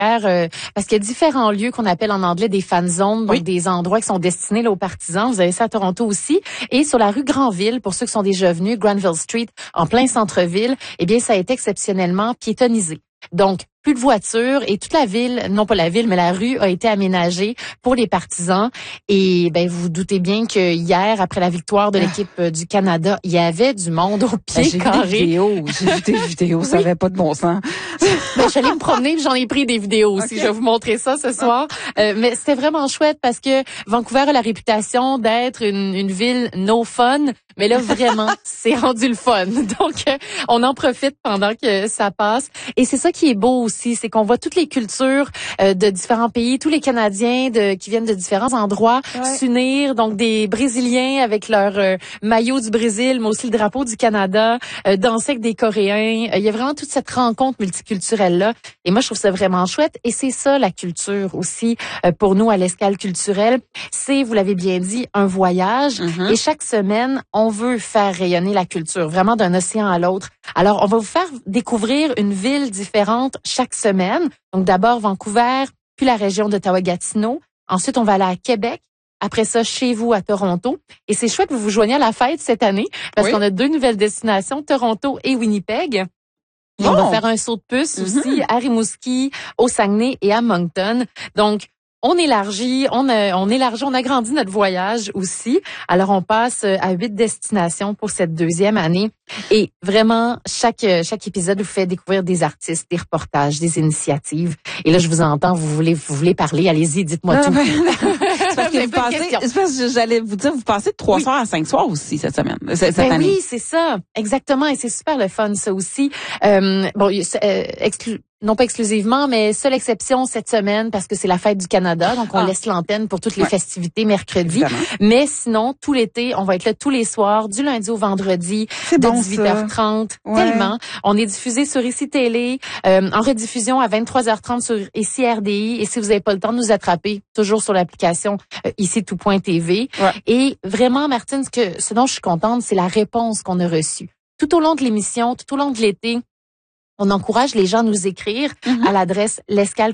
parce qu'il y a différents lieux qu'on appelle en anglais des fan zones, donc des endroits qui sont destinés là, aux partisans. Vous avez ça à Toronto aussi. Et sur la rue Granville, pour ceux qui sont déjà venus, Granville Street, en plein centre-ville, eh bien, ça a été exceptionnellement piétonnisé. Donc, plus de voitures et toute la ville, non pas la ville, mais la rue a été aménagée pour les partisans. Et ben vous vous doutez bien que hier, après la victoire de l'équipe du Canada, il y avait du monde au pied carré. J'ai vu des vidéos, ça avait pas de bon sens. Ben, je suis allée me promener, j'en ai pris des vidéos aussi. Je vais vous montrer ça ce soir. Mais c'était vraiment chouette parce que Vancouver a la réputation d'être une ville no fun. Mais là, vraiment, c'est rendu le fun. Donc, on en profite pendant que ça passe. Et c'est ça qui est beau aussi, c'est qu'on voit toutes les cultures de différents pays, tous les Canadiens qui viennent de différents endroits s'unir. Donc, des Brésiliens avec leur maillot du Brésil, mais aussi le drapeau du Canada, danser avec des Coréens. Il y a vraiment toute cette rencontre multiculturelle-là. Et moi, je trouve ça vraiment chouette. Et c'est ça, la culture aussi, pour nous, à l'Escale culturelle. C'est, vous l'avez bien dit, un voyage. Et chaque semaine, on veut faire rayonner la culture, vraiment d'un océan à l'autre. Alors, on va vous faire découvrir une ville différente chaque semaine. Donc, d'abord Vancouver, puis la région d'Ottawa-Gatineau. Ensuite, on va aller à Québec. Après ça, chez vous à Toronto. Et c'est chouette que vous vous joigniez à la fête cette année parce qu'on a 2 nouvelles destinations, Toronto et Winnipeg. Et on va faire un saut de puce aussi à Rimouski, au Saguenay et à Moncton. Donc, on élargit, on agrandit notre voyage aussi. Alors, on passe à 8 destinations pour cette 2e année. Et vraiment, chaque épisode vous fait découvrir des artistes, des reportages, des initiatives. Et là, je vous entends, vous voulez parler. Allez-y, dites-moi tout. C'est parce que j'allais vous dire, vous passez de 3 soirs à 5 soirs aussi cette semaine, cette année. Oui, c'est ça. Exactement. Et c'est super le fun, ça aussi. Non pas exclusivement, mais seule exception cette semaine parce que c'est la fête du Canada, donc on laisse l'antenne pour toutes les festivités mercredi. Évidemment. Mais sinon, tout l'été, on va être là tous les soirs, du lundi au vendredi, de 18h30. Tellement. On est diffusé sur ICI Télé, en rediffusion à 23h30 sur ICI RDI. Et si vous n'avez pas le temps de nous attraper, toujours sur l'application ICI Tout.tv. Et vraiment, Martine, ce dont je suis contente, c'est la réponse qu'on a reçue. Tout au long de l'émission, tout au long de l'été, on encourage les gens à nous écrire à l'adresse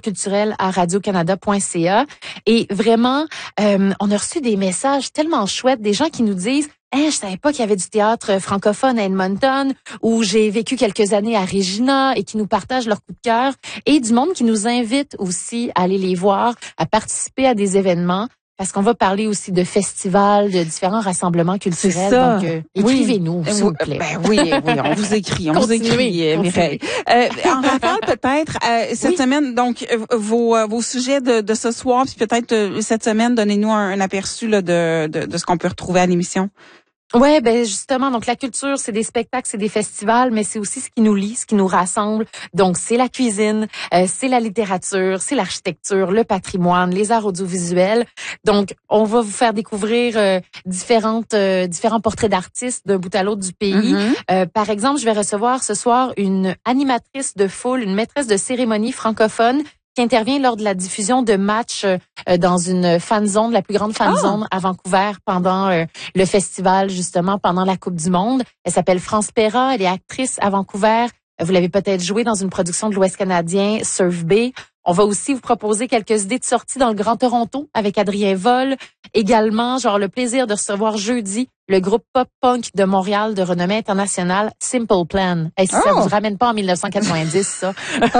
l'escaleculturelle@radiocanada.ca. Et vraiment, on a reçu des messages tellement chouettes, des gens qui nous disent « je savais pas qu'il y avait du théâtre francophone à Edmonton » ou « j'ai vécu quelques années à Regina » et qui nous partagent leur coup de cœur. Et du monde qui nous invite aussi à aller les voir, à participer à des événements. Parce qu'on va parler aussi de festivals, de différents rassemblements culturels. Donc, écrivez-nous, s'il vous plaît. Oui, on vous écrit, Mireille. En rappel peut-être, cette semaine, donc, vos sujets de ce soir, puis peut-être cette semaine, donnez-nous un aperçu là, de ce qu'on peut retrouver à l'émission. Ouais, ben justement, donc la culture, c'est des spectacles, c'est des festivals, mais c'est aussi ce qui nous lie, ce qui nous rassemble. Donc c'est la cuisine, c'est la littérature, c'est l'architecture, le patrimoine, les arts audiovisuels. Donc on va vous faire découvrir différents portraits d'artistes d'un bout à l'autre du pays. Par exemple, je vais recevoir ce soir une animatrice de foule, une maîtresse de cérémonie francophone qui intervient lors de la diffusion de matchs dans une fan zone, la plus grande fan zone à Vancouver pendant le festival, justement, pendant la Coupe du Monde. Elle s'appelle France Perra, elle est actrice à Vancouver. Vous l'avez peut-être joué dans une production de l'Ouest canadien, Surf Bay. On va aussi vous proposer quelques idées de sortie dans le Grand Toronto avec Adrien Vol. Également, j'aurai le plaisir de recevoir jeudi le groupe pop-punk de Montréal de renommée internationale, Simple Plan. Et si ça vous ramène pas en 1990, ça.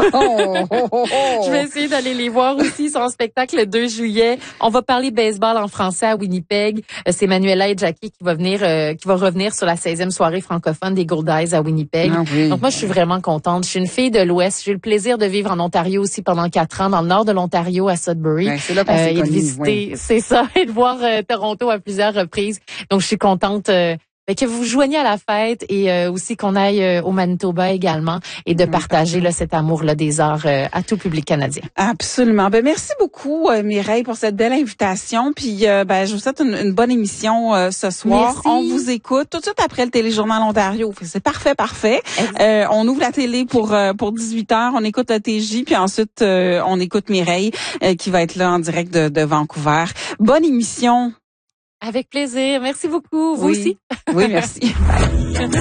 Je vais essayer d'aller les voir aussi. Ils sont en spectacle le 2 juillet. On va parler baseball en français à Winnipeg. C'est Manuela et Jackie qui va revenir sur la 16e soirée francophone des Gold Eyes à Winnipeg. Donc moi, je suis vraiment contente. Je suis une fille de l'Ouest. J'ai eu le plaisir de vivre en Ontario aussi pendant 4 ans, dans le nord de l'Ontario, à Sudbury. C'est là qu'on s'est et de visiter, c'est ça, et de voir Toronto à plusieurs reprises. Donc, je suis contente que vous vous joigniez à la fête et aussi qu'on aille au Manitoba également et de partager là, cet amour-là des arts à tout public canadien. Absolument. Ben merci beaucoup Mireille pour cette belle invitation. Puis je vous souhaite une bonne émission ce soir. Merci. On vous écoute tout de suite après le Téléjournal Ontario. C'est parfait. On ouvre la télé pour 18h. On écoute la TJ puis ensuite on écoute Mireille qui va être là en direct de Vancouver. Bonne émission. Avec plaisir. Merci beaucoup. Vous aussi. Oui, merci.